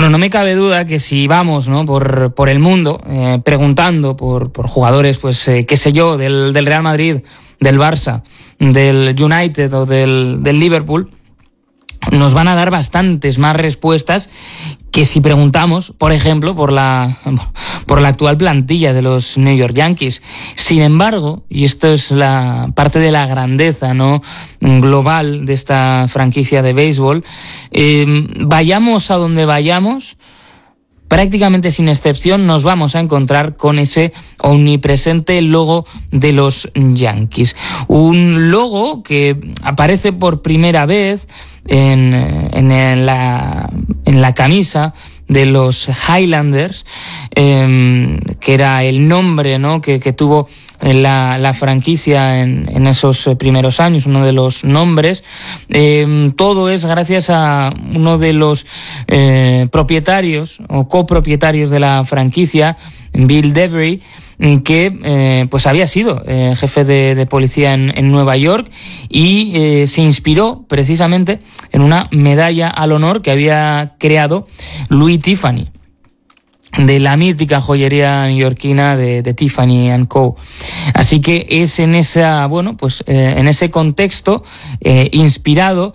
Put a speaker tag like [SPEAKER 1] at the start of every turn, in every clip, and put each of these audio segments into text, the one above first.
[SPEAKER 1] Bueno, no me cabe duda que si vamos, ¿no?, por el mundo preguntando por jugadores, pues qué sé yo, del Real Madrid, del Barça, del United o del Liverpool, nos van a dar bastantes más respuestas que si preguntamos, por ejemplo, por la actual plantilla de los New York Yankees. Sin embargo, y esto es la parte de la grandeza, ¿no?, global de esta franquicia de béisbol, vayamos a donde vayamos, prácticamente sin excepción nos vamos a encontrar con ese omnipresente logo de los Yankees. Un logo que aparece por primera vez en la camisa de los Highlanders, que era el nombre, ¿no?, que tuvo la franquicia en esos primeros años, uno de los nombres. Todo es gracias a uno de los propietarios o copropietarios de la franquicia, Bill Devery, que pues había sido jefe de policía en Nueva York y se inspiró precisamente en una medalla al honor que había creado Louis Tiffany, de la mítica joyería neoyorquina de Tiffany & Co. Así que es en ese contexto inspirado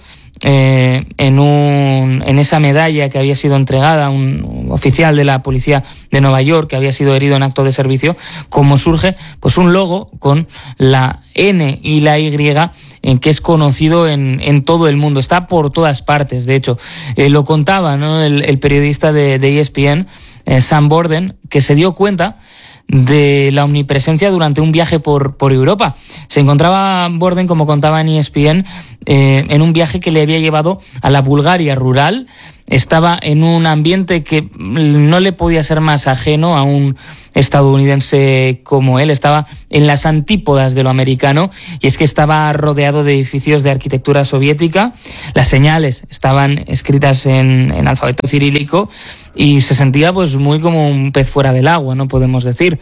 [SPEAKER 1] en esa medalla que había sido entregada a un oficial de la policía de Nueva York que había sido herido en acto de servicio, como surge pues un logo con la N y la Y, que es conocido en todo el mundo, está por todas partes. De hecho, lo contaba, ¿no?, el periodista de ESPN, Sam Borden, que se dio cuenta de la omnipresencia durante un viaje por Europa. Se encontraba Borden, como contaba en ESPN, en un viaje que le había llevado a la Bulgaria rural. Estaba en un ambiente que no le podía ser más ajeno a un estadounidense como él. Estaba en las antípodas de lo americano, y es que estaba rodeado de edificios de arquitectura soviética. Las señales estaban escritas en alfabeto cirílico y se sentía pues muy como un pez fuera del agua, ¿no?, podemos decir.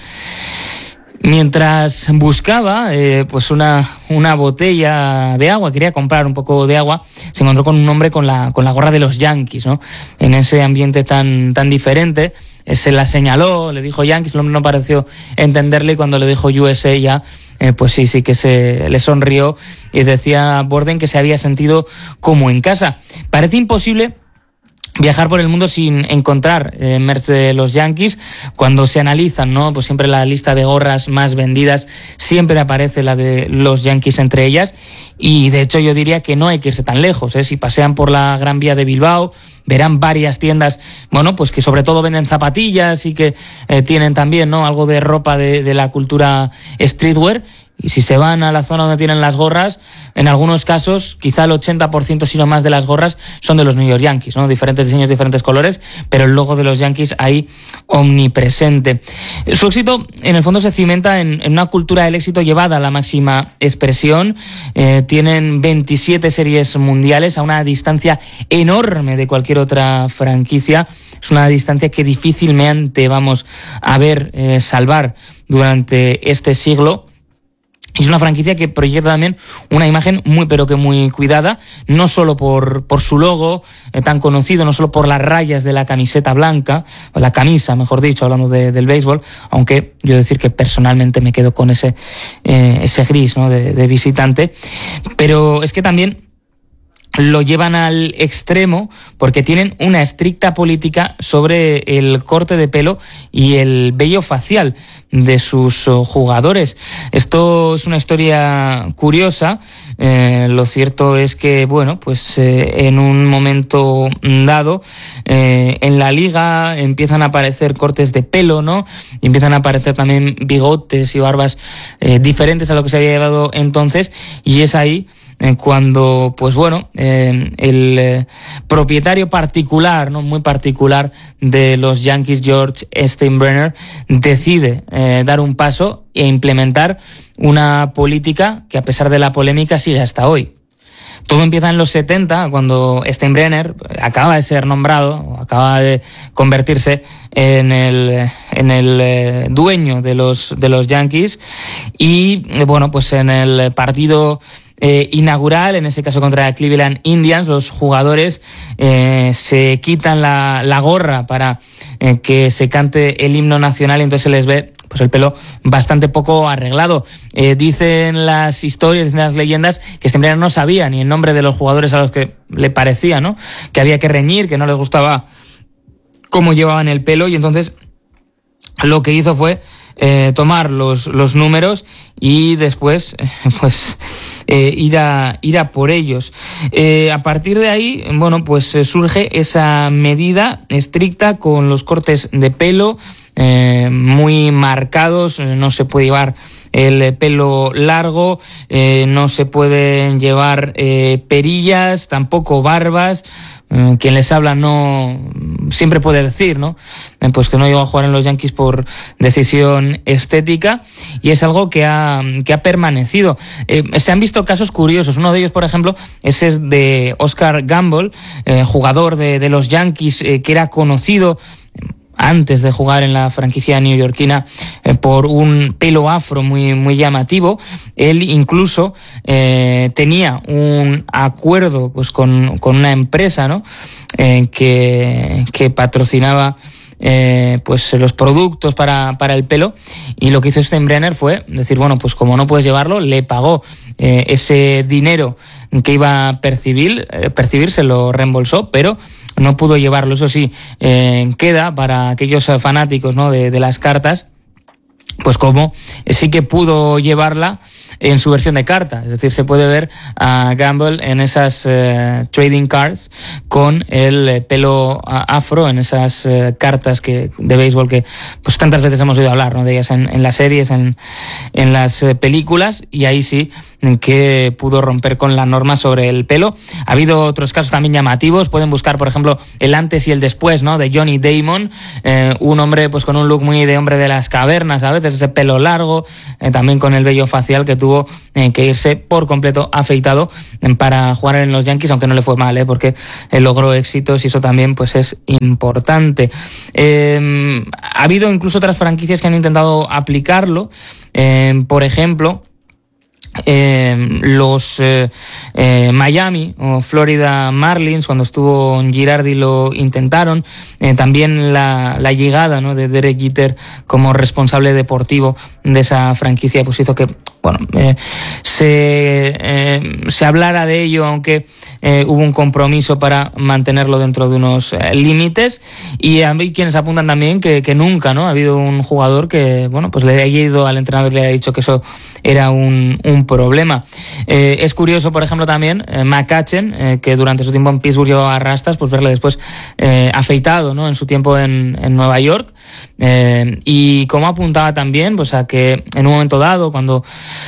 [SPEAKER 1] Mientras buscaba pues una botella de agua, quería comprar un poco de agua, se encontró con un hombre con la gorra de los Yankees, ¿no?, en ese ambiente tan diferente. Se la señaló, le dijo Yankees, el hombre no pareció entenderle, y cuando le dijo USA ya, pues sí que se le sonrió, y decía Borden que se había sentido como en casa. Parece imposible viajar por el mundo sin encontrar merch de los Yankees. Cuando se analizan, ¿no?, pues siempre la lista de gorras más vendidas siempre aparece la de los Yankees entre ellas, y de hecho yo diría que no hay que irse tan lejos, Si pasean por la Gran Vía de Bilbao verán varias tiendas, bueno, pues que sobre todo venden zapatillas y que tienen también, ¿no?, algo de ropa de la cultura streetwear. Y si se van a la zona donde tienen las gorras, en algunos casos, quizá el 80%, si no más, de las gorras son de los New York Yankees, ¿no? Diferentes diseños, diferentes colores, pero el logo de los Yankees ahí omnipresente. Su éxito, en el fondo, se cimenta en una cultura del éxito llevada a la máxima expresión. Tienen 27 series mundiales a una distancia enorme de cualquier otra franquicia. Es una distancia que difícilmente vamos a ver salvar durante este siglo. Es una franquicia que proyecta también una imagen muy pero que muy cuidada, no solo por su logo tan conocido, no solo por las rayas de la camiseta blanca, o la camisa, mejor dicho, hablando del béisbol, aunque yo decir que personalmente me quedo con ese gris, ¿no?, de visitante, pero es que también lo llevan al extremo porque tienen una estricta política sobre el corte de pelo y el vello facial de sus jugadores. Esto es una historia curiosa. Lo cierto es que, bueno, pues en un momento dado en la liga empiezan a aparecer cortes de pelo, ¿no? Y empiezan a aparecer también bigotes y barbas diferentes a lo que se había llevado entonces, y es ahí cuando, pues bueno, el propietario particular, ¿no?, muy particular de los Yankees, George Steinbrenner, decide dar un paso e implementar una política que, a pesar de la polémica, sigue hasta hoy. Todo empieza en los 70, cuando Steinbrenner acaba de ser nombrado, acaba de convertirse en el dueño de los Yankees, y bueno, pues en el partido inaugural, en ese caso contra Cleveland Indians. Los jugadores se quitan la gorra para que se cante el himno nacional y entonces se les ve pues el pelo bastante poco arreglado. Dicen las historias, dicen las leyendas, que este hombre no sabía ni el nombre de los jugadores a los que le parecía, ¿no?, que había que reñir, que no les gustaba cómo llevaban el pelo, y entonces lo que hizo fue tomar los números y después ir a por ellos. A partir de ahí, bueno, pues surge esa medida estricta con los cortes de pelo muy marcados. No se puede llevar el pelo largo, no se pueden llevar perillas, tampoco barbas. Quien les habla no siempre puede decir, ¿no?, pues que no llegó a jugar en los Yankees por decisión estética, y es algo que ha permanecido. Se han visto casos curiosos. Uno de ellos, por ejemplo, ese es de Oscar Gamble, jugador de los Yankees, que era conocido antes de jugar en la franquicia neoyorquina por un pelo afro muy llamativo. Él incluso tenía un acuerdo pues con una empresa, ¿no?, que patrocinaba pues los productos para el pelo, y lo que hizo Steinbrenner fue decir, bueno, pues como no puedes llevarlo, le pagó ese dinero que iba a percibir, se lo reembolsó, pero no pudo llevarlo. Eso sí, queda para aquellos fanáticos, ¿no?, de las cartas, pues como sí que pudo llevarla en su versión de carta. Es decir, se puede ver a Gamble en esas trading cards con el pelo afro, en esas cartas de béisbol que pues tantas veces hemos oído hablar, ¿no?, de ellas en las series, en las películas, y ahí sí que pudo romper con la norma sobre el pelo. Ha habido otros casos también llamativos. Pueden buscar, por ejemplo, el antes y el después, ¿no?, de Johnny Damon, un hombre pues con un look muy de hombre de las cavernas, a veces ese pelo largo, también con el vello facial, que tuvo que irse por completo afeitado para jugar en los Yankees, aunque no le fue mal, porque logró éxitos, y eso también pues es importante. Ha habido incluso otras franquicias que han intentado aplicarlo, por ejemplo, los Miami o Florida Marlins, cuando estuvo Girardi, lo intentaron. También la llegada, ¿no?, de Derek Jeter como responsable deportivo de esa franquicia pues hizo que, bueno, se hablara de ello, aunque hubo un compromiso para mantenerlo dentro de unos límites. Y hay quienes apuntan también que nunca, ¿no?, ha habido un jugador que, bueno, pues le haya ido al entrenador y le haya dicho que eso era un problema. Es curioso, por ejemplo, también McCutchen, que durante su tiempo en Pittsburgh llevaba rastas, pues verle después afeitado, ¿no?, en su tiempo en Nueva York. Y como apuntaba también, pues a que en un momento dado, cuando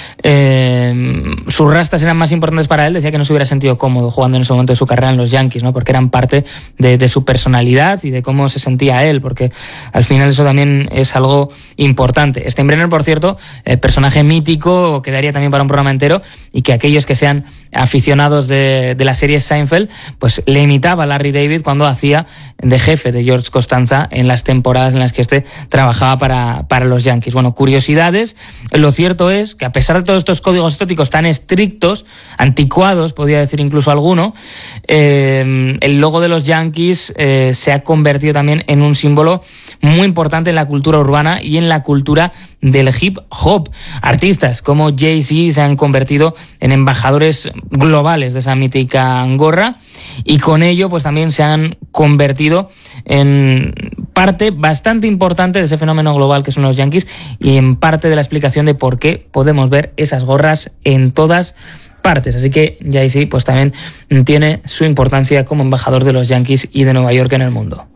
[SPEAKER 1] sus rastas eran más importantes para él, decía que no se hubiera sentido cómodo jugando en ese momento de su carrera en los Yankees, ¿no?, porque eran parte de su personalidad y de cómo se sentía él, porque al final eso también es algo importante. Steinbrenner, por cierto, personaje mítico, quedaría también para un programa entero, y que aquellos que sean aficionados de la serie Seinfeld, pues le imitaba a Larry David cuando hacía de jefe de George Costanza en las temporadas en las que trabajaba para los Yankees. Bueno, curiosidades. Lo cierto es que a pesar de todos estos códigos estéticos tan estrictos, anticuados, podría decir incluso alguno, el logo de los Yankees se ha convertido también en un símbolo muy importante en la cultura urbana y en la cultura del hip hop. Artistas como Jay-Z se han convertido en embajadores globales de esa mítica gorra, y con ello pues también se han convertido en parte bastante importante de ese fenómeno global que son los Yankees, y en parte de la explicación de por qué podemos ver esas gorras en todas partes. Así que Jay-Z pues también tiene su importancia como embajador de los Yankees y de Nueva York en el mundo.